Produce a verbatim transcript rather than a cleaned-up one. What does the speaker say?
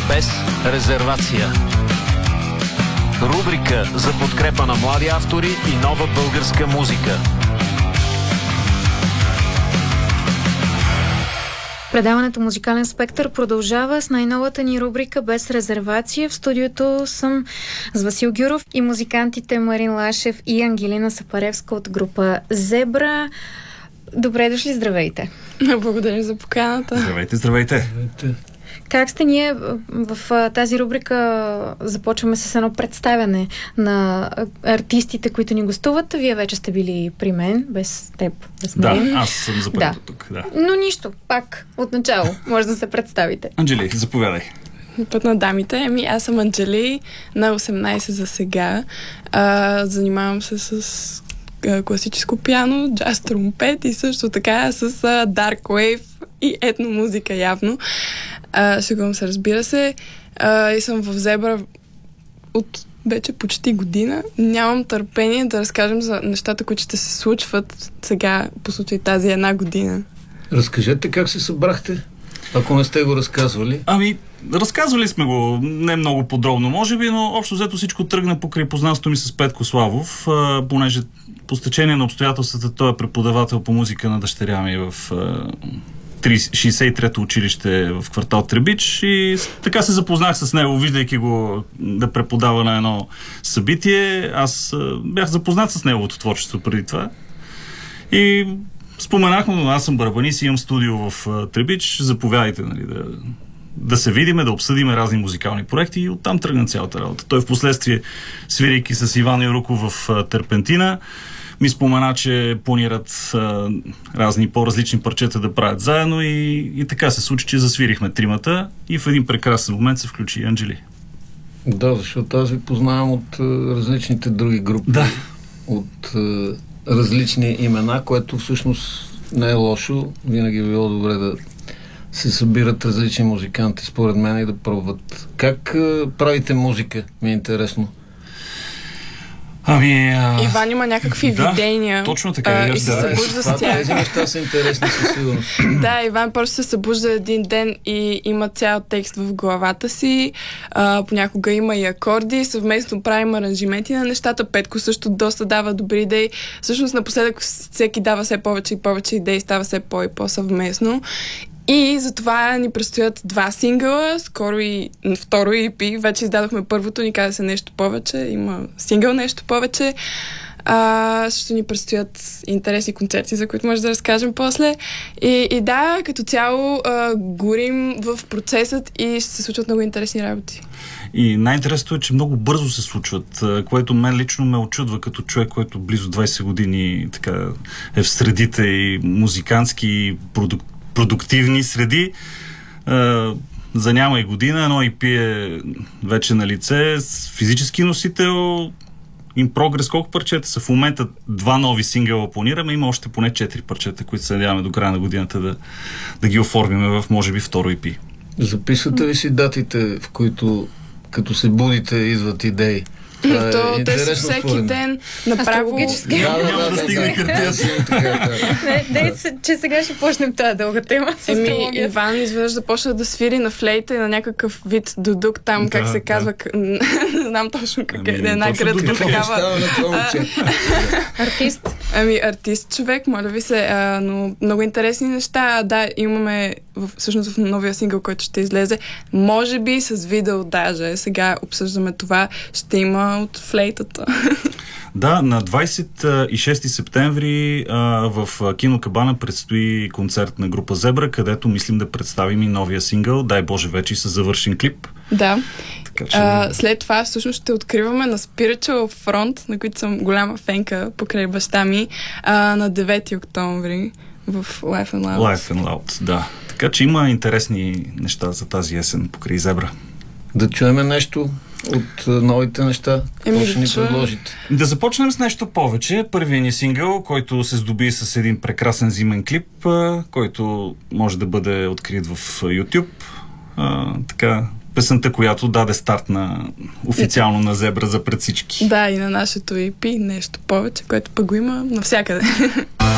без резервация. Рубрика за подкрепа на млади автори и нова българска музика. Предаването Музикален спектър продължава с най-новата ни рубрика Без резервация. В студиото съм с Васил Гюров и музикантите Марин Лашев и Ангелина Сапаревска от група Зебра. Добре дошли, здравейте! Благодаря за поканата. Здравейте, здравейте! здравейте. Как сте? Ние в тази рубрика започваме с едно представяне на артистите, които ни гостуват. Вие вече сте били при мен, без теб. Без да, аз съм за първото да. тук. Да. Но нищо, пак отначало може да се представите. Анджели, заповядай. Път на дамите. Ами, аз съм Анджели, на осемнайсет за сега. А, занимавам се с класическо пиано, джаз тромпет и също така с а, Dark Wave и етномузика явно. А, шегувам се, разбира се. А, и съм в Зебра от вече почти година. Нямам търпение да разкажем за нещата, които ще се случват сега по случай тази една година. Разкажете как се събрахте, ако не сте го разказвали. Ами, разказвали сме го не много подробно, може би, но общо взето всичко тръгна покрай познанството ми с Петко Славов, а, понеже по стечение на обстоятелствата той е преподавател по музика на дъщеря ми в а, шейсет и трето училище в квартал Требич и така се запознах с него, виждайки го да преподава на едно събитие. Аз а, бях запознат с неговото творчество преди това и споменах му, аз съм барабанист и имам студио в а, Требич, заповядайте, нали, да, да се видиме, да обсъдиме разни музикални проекти и оттам тръгна цялата работа. Той в последствие, свирейки с Иван Юруков в а, Терпентина, ми спомена, че планират а, разни по-различни парчета да правят заедно и, и така се случи, че засвирихме тримата и в един прекрасен момент се включи Анджели. Да, защото аз ви познавам от а, различните други групи, да. от а, различни имена, което всъщност не е лошо. Винаги е било добре да се събират различни музиканти, според мен, и да пробват. Как а, правите музика, ми е интересно? Ами... А... Иван има някакви да, видения. Точно така. А, и и се да, събужда с тях. Тези неща са интересни със сигурност. Да, Иван просто се събужда един ден и има цял текст в главата си. А, понякога има и акорди. Съвместно правим аранжименти на нещата. Петко също доста дава добри идеи. Всъщност напоследък всеки дава все повече и повече идеи, става все по- и по-съвместно. И затова ни предстоят два сингъла, скоро и второ и пи. Вече издадохме първото, ни каза се нещо повече. Има сингъл нещо повече. А, също ни предстоят интересни концерти, за които може да разкажем после. И, и да, като цяло а, горим в процесът и ще се случват много интересни работи. И най-интересното е, че много бързо се случват, което мен лично ме очудва като човек, който близо двайсет години така, е в средите и музикантски и продук... продуктивни среди. За няма и година едно и пи е вече на лице с физически носител. In progress, колко парчета са? В момента два нови сингъла планираме. Има още поне четири парчета, които се надяваме до края на годината да, да ги оформиме в, може би, второ и пи. Записвате ли си датите, в които като се будите, идват идеи? Това То, е те са всеки ден направо... Астрологически. Да, да, Няма да, да стигне да, хартия. Не, че сега ще почнем тази дълга тема. Еми, Иван изведнъж започна да свири на флейта и на някакъв вид дудук там, да, как се казва, да. Не знам точно как е, ами, една гръцка такава. Артист. Ами, артист човек, моля ви се, а, но много интересни неща. Да, имаме в, всъщност в новия сингъл, който ще излезе, може би с видео даже. Сега обсъждаме това. Ще има от флейтата. Да, на двайсет и шести септември а, в Кино Кабана предстои концерт на група Зебра, където мислим да представим и новия сингъл, дай Боже вече и с завършен клип. Да. Така, че... а, след това всъщност ще откриваме на Spiritual Front, на които съм голяма фенка покрай баща ми, а, на девети октомври в Life and Loud. Life and Loud, да. Така че има интересни неща за тази есен покрай Зебра. Да чуеме нещо от новите неща, какво ще ни предложите? Да започнем с нещо повече. Първият ни сингъл, който се здоби с един прекрасен зимен клип, който може да бъде открит в YouTube. А, така, песента, която даде старт на официално на Зебра за пред всички. Да, и на нашето и пи нещо повече, което пък го има навсякъде.